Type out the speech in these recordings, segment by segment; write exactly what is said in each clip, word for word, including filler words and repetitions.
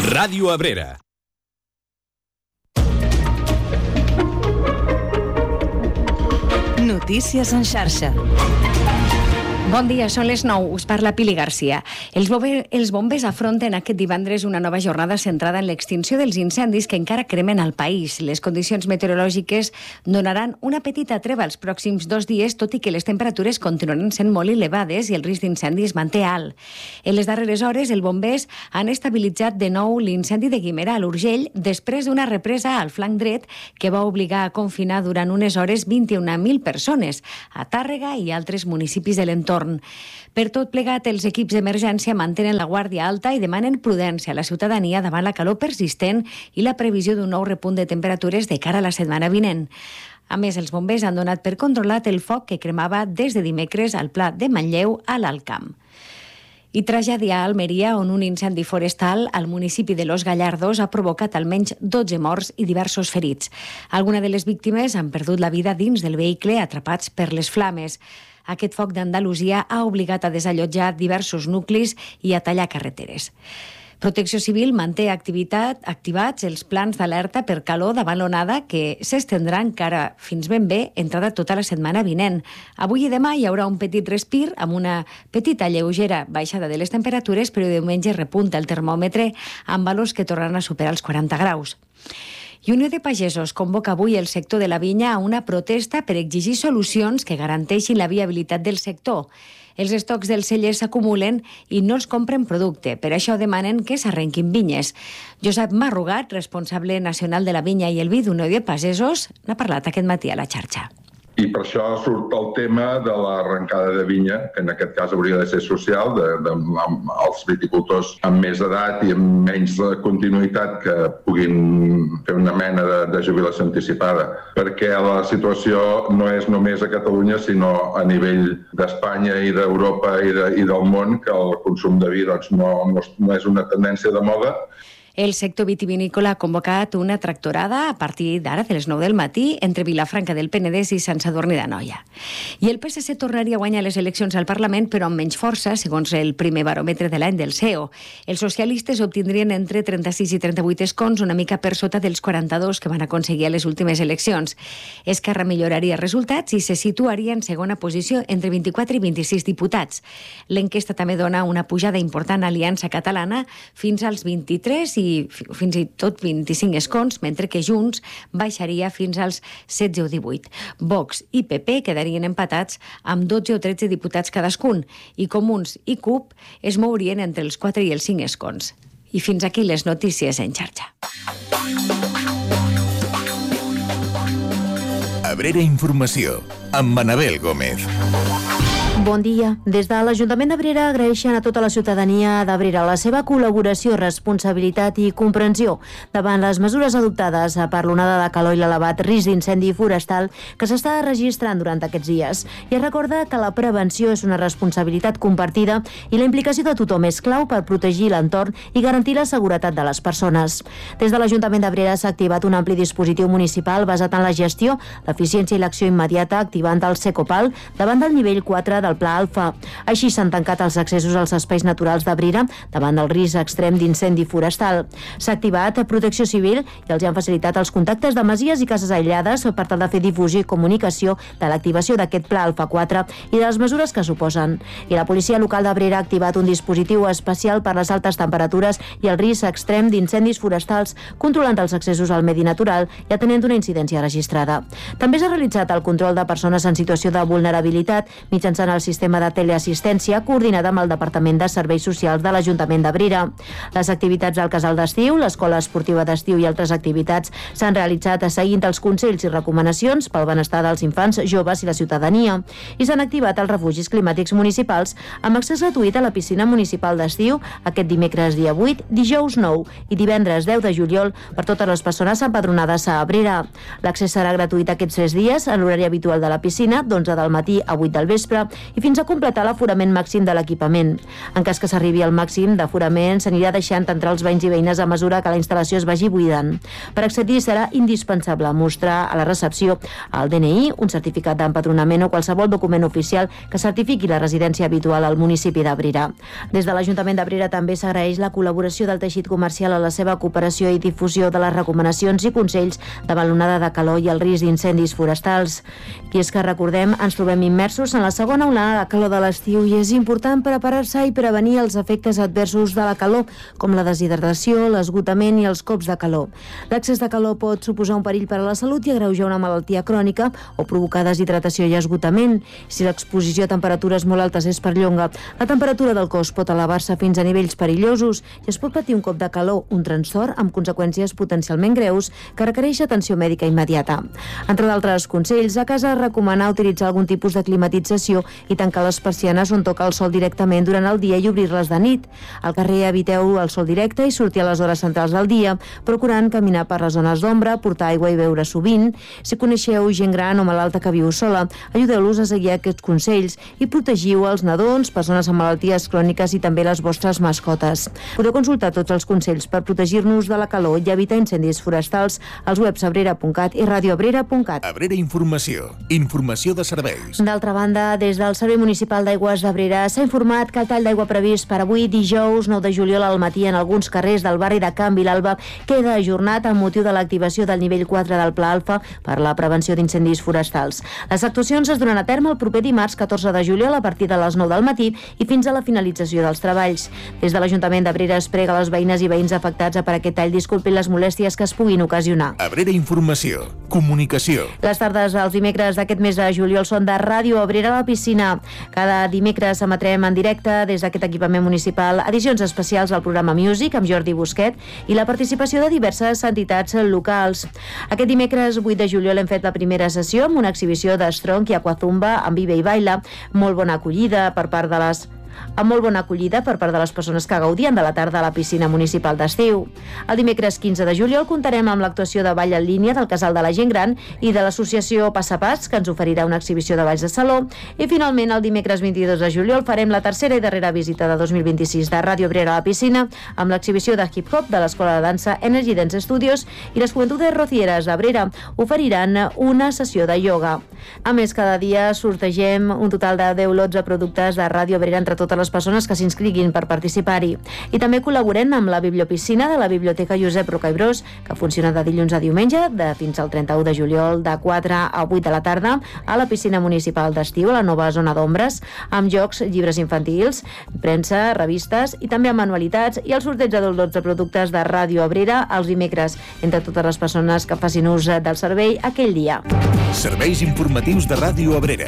Ràdio Abrera. Notícies en xarxa. Bon dia, són les nou. Us parla Pili Garcia. Els, bombe els bombers afronten aquest divendres una nova jornada centrada en l'extinció dels incendis que encara cremen al país. Les condicions meteorològiques donaran una petita treva els pròxims dos dies, tot i que les temperatures continuaran sent molt elevades i el risc d'incendi es manté alt. En les darreres hores, els bombers han estabilitzat de nou l'incendi de Guimerà a l'Urgell després d'una represa al flanc dret que va obligar a confinar durant unes hores vint-i-una mil persones a Tàrrega i altres municipis de l'entorn. Per tot plegat, els equips d'emergència mantenen la guàrdia alta i demanen prudència a la ciutadania davant la calor persistent i la previsió d'un nou repunt de temperatures de cara a la setmana vinent. A més, els bombers han donat per controlat el foc que cremava des de dimecres al Pla de Manlleu a l'Alt Camp. I tragèdia a Almeria, on un incendi forestal al municipi de Los Gallardos ha provocat almenys dotze morts i diversos ferits. Algunes de les víctimes han perdut la vida dins del vehicle atrapats per les flames. Aquest foc d'Andalusia ha obligat a desallotjar diversos nuclis i a tallar carreteres. Protecció Civil manté activitat, activats els plans d'alerta per calor davant l'onada que s'estendrà encara fins ben bé entrada tota la setmana vinent. Avui i demà hi haurà un petit respir amb una petita lleugera baixada de les temperatures, però diumenge repunta el termòmetre amb valors que tornaran a superar els quaranta graus. I Unió de Pagesos convoca avui el sector de la vinya a una protesta per exigir solucions que garanteixin la viabilitat del sector. Els estocs dels cellers s'acumulen i no els compren producte. Per això demanen que s'arrenquin vinyes. Josep Marrugat, responsable nacional de la vinya i el vi d'Unió de Pagesos, n'ha parlat aquest matí a la xarxa. I per això surt el tema de l'arrencada de vinya, que en aquest cas hauria de ser social, de, de, amb els viticultors amb més edat i amb menys continuïtat que puguin fer una mena de, de jubilació anticipada. Perquè la situació no és només a Catalunya, sinó a nivell d'Espanya i d'Europa i, de, i del món, que el consum de vi doncs, no, no, no és una tendència de moda. El sector vitivinícola ha convocat una tractorada a partir d'ara de les nou del matí entre Vilafranca del Penedès i Sant Sadurní d'Anoia. I el P S C tornaria a guanyar les eleccions al Parlament, però amb menys força, segons el primer baròmetre de l'any del C E O. Els socialistes obtindrien entre trenta-sis i trenta-vuit escons, una mica per sota dels quaranta-dos que van aconseguir a les últimes eleccions. Esquerra milloraria resultats i se situaria en segona posició entre vint-i-quatre i vint-i-sis diputats. L'enquesta també dona una pujada important a Aliança Catalana fins als vint-i-tres i fins i tot vint-i-cinc escons, mentre que Junts baixaria fins als setze o divuit. Vox i P P quedarien empatats amb dotze o tretze diputats cadascun i Comuns i C U P es mourien entre els quatre i els cinc escons. I fins aquí les notícies en xarxa. Abrera Informació, amb Manabel Gómez. Bon dia. Des de l'Ajuntament d'Abrera agraeixen a tota la ciutadania d'Abrera la seva col·laboració, responsabilitat i comprensió davant les mesures adoptades per l'onada de calor i l'elevat risc d'incendi forestal que s'està registrant durant aquests dies. I es recorda que la prevenció és una responsabilitat compartida i la implicació de tothom és clau per protegir l'entorn i garantir la seguretat de les persones. Des de l'Ajuntament d'Abrera s'ha activat un ampli dispositiu municipal basat en la gestió, l'eficiència i l'acció immediata, activant el Secopal davant del nivell quatre del Pla Alfa. Així s'han tancat els accessos als espais naturals d'Abrera davant del risc extrem d'incendi forestal. S'ha activat Protecció Civil i els han facilitat els contactes de masies i cases aïllades per tal de fer difusió i comunicació de l'activació d'aquest Pla Alfa quatre i de les mesures que suposen. I la policia local d'Abrera ha activat un dispositiu especial per les altes temperatures i el risc extrem d'incendis forestals, controlant els accessos al medi natural i atenent una incidència registrada. També s'ha realitzat el control de persones en situació de vulnerabilitat mitjançant el sistema de teleassistència coordinat amb el Departament de Serveis Socials de l'Ajuntament d'Abrera. Les activitats del casal d'estiu, l'escola esportiva d'estiu i altres activitats s'han realitzat seguint els consells i recomanacions pel benestar dels infants, joves i la ciutadania. I s'han activat els refugis climàtics municipals amb accés gratuït a la piscina municipal d'estiu aquest dimecres dia vuit, dijous nou i divendres deu de juliol per totes les persones empadronades a Abrera. L'accés serà gratuït aquests tres dies en l'horari habitual de la piscina, d'onze del matí a vuit del vespre, i fins a completar l'aforament màxim de l'equipament. En cas que s'arribi al màxim d'aforament, s'anirà deixant entrar els veïns i veïnes a mesura que la instal·lació es vagi buidant. Per accedir serà indispensable mostrar a la recepció el D N I, un certificat d'empadronament o qualsevol document oficial que certifiqui la residència habitual al municipi d'Abrera. Des de l'Ajuntament d'Abrera també s'agraeix la col·laboració del teixit comercial a la seva cooperació i difusió de les recomanacions i consells davant l'onada de calor i el risc d'incendis forestals. I és que, recordem, ens trobem immersos en la segona onada de calor de l'estiu i és important preparar-se i prevenir els efectes adversos de la calor, com la deshidratació, l'esgotament i els cops de calor. L'excés de calor pot suposar un perill per a la salut i agreujar una malaltia crònica o provocar deshidratació i esgotament. Si l'exposició a temperatures molt altes és perllonga, la temperatura del cos pot elevar-se fins a nivells perillosos i es pot patir un cop de calor, un trastorn amb conseqüències potencialment greus que requereix atenció mèdica immediata. Entre d'altres consells, a casa recomanar utilitzar algun tipus de climatització i tancar les persianes on toca el sol directament durant el dia i obrir-les de nit. Al carrer eviteu el sol directe i sortir a les hores centrals del dia, procurant caminar per les zones d'ombra, portar aigua i beure sovint. Si coneixeu gent gran o malalta que viu sola, ajudeu-los a seguir aquests consells i protegiu els nadons, persones amb malalties cròniques i també les vostres mascotes. Podeu consultar tots els consells per protegir-nos de la calor i evitar incendis forestals als webs abrera punt cat i radioabrera punt cat. Abrera Informació. Informació de serveis. D'altra banda, des del Servei Municipal d'Aigües d'Abrera s'ha informat que el tall d'aigua previst per avui, dijous nou de juliol al matí en alguns carrers del barri de Can Vilalba queda ajornat amb motiu de l'activació del nivell quatre del Pla Alfa per la prevenció d'incendis forestals. Les actuacions es duran a terme el proper dimarts catorze de juliol a partir de les nou del matí i fins a la finalització dels treballs. Des de l'Ajuntament d'Abrera es prega a les veïnes i veïns afectats a per aquest tall disculpin les molèsties que es puguin ocasionar. Abrera Informació. Comunicació. Les tardes dels dimecres d'aquest mes de juliol són de Ràdio Abrera a la piscina. Cada dimecres emetrem en directe des d'aquest equipament municipal edicions especials al programa Music amb Jordi Busquet i la participació de diverses entitats locals. Aquest dimecres vuit de juliol hem fet la primera sessió amb una exhibició d'Stronk i Aquazumba amb Vive i Baila, molt bona acollida per part de les amb molt bona acollida per part de les persones que gaudien de la tarda a la piscina municipal d'estiu. El dimecres quinze de juliol comptarem amb l'actuació de ball en línia del Casal de la Gent Gran i de l'associació Passapats, que ens oferirà una exhibició de balls de saló. I finalment, el dimecres vint-i-dos de juliol farem la tercera i darrera visita de dos mil vint-i-sis de Ràdio Abrera a la piscina amb l'exhibició de hip-hop de l'Escola de Dansa Energy Dance Studios i les Juventudes Rocieres d'Abrera oferiran una sessió de ioga. A més, cada dia sortegem un total de deu lots de productes de Ràdio Abrera entre totes les persones que s'inscriguin per participar-hi. I també col·laborem amb la bibliopiscina de la Biblioteca Josep Roca i Bros, que funciona de dilluns a diumenge, de fins al trenta-u de juliol, de quatre a vuit de la tarda, a la piscina municipal d'estiu, a la nova zona d'ombres, amb jocs, llibres infantils, premsa, revistes i també amb manualitats i el sorteig de lots de productes de Ràdio Abrera els dimecres entre totes les persones que facin ús del servei aquell dia. Serveis informatius de Ràdio Abrera.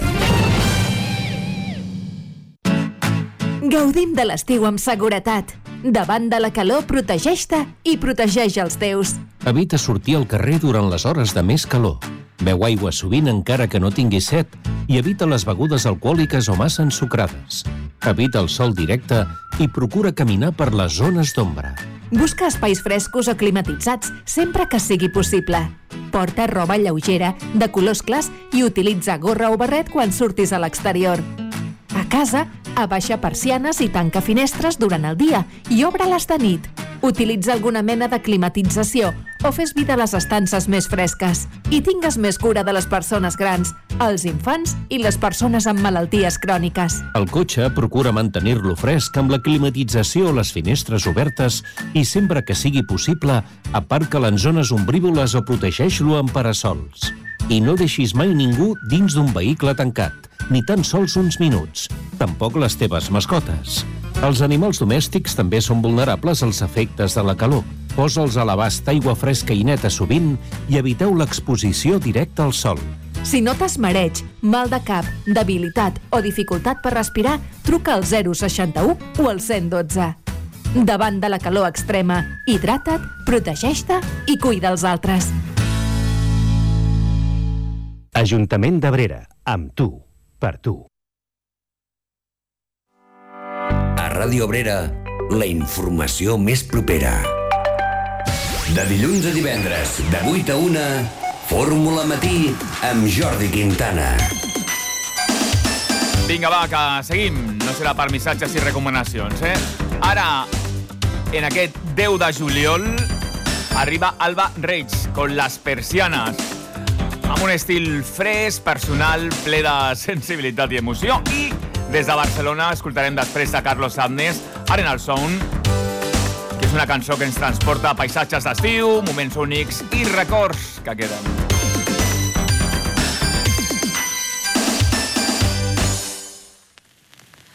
Gaudim de l'estiu amb seguretat. Davant de la calor, protegeix-te i protegeix els teus. Evita sortir al carrer durant les hores de més calor. Beu aigua sovint encara que no tinguis set i evita les begudes alcohòliques o massa ensucrades. Evita el sol directe i procura caminar per les zones d'ombra. Busca espais frescos o climatitzats sempre que sigui possible. Porta roba lleugera, de colors clars i utilitza gorra o barret quan surtis a l'exterior. A casa, abaixa persianes i tanca finestres durant el dia i obre-les de nit. Utilitza alguna mena de climatització o fes vida a les estances més fresques. I tingues més cura de les persones grans, els infants i les persones amb malalties cròniques. El cotxe procura mantenir-lo fresc amb la climatització o les finestres obertes i sempre que sigui possible, aparca-lo en zones ombrívoles o protegeix-lo amb parasols. I no deixis mai ningú dins d'un vehicle tancat, ni tan sols uns minuts, tampoc les teves mascotes. Els animals domèstics també són vulnerables als efectes de la calor. Posa'ls a l'abast aigua fresca i neta sovint i eviteu l'exposició directa al sol. Si notes mareig, mal de cap, debilitat o dificultat per respirar, truca al zero seixanta-u o al cent dotze. Davant de la calor extrema, hidrata't, protegeix-te i cuida els altres. Ajuntament d'Abrera, amb tu, per tu. A Ràdio Abrera, la informació més propera. De dilluns a divendres, de vuit a una, Fórmula Matí amb Jordi Quintana. Vinga, va, que seguim. No serà per missatges i recomanacions, eh? Ara, en aquest deu de juliol, arriba Alba Reig, con Las Persianes, amb un estil fresc, personal, ple de sensibilitat i emoció. I des de Barcelona escoltarem després de Carlos Adnes, Arena al Sound, que és una cançó que ens transporta a paisatges d'estiu, moments únics i records que queden.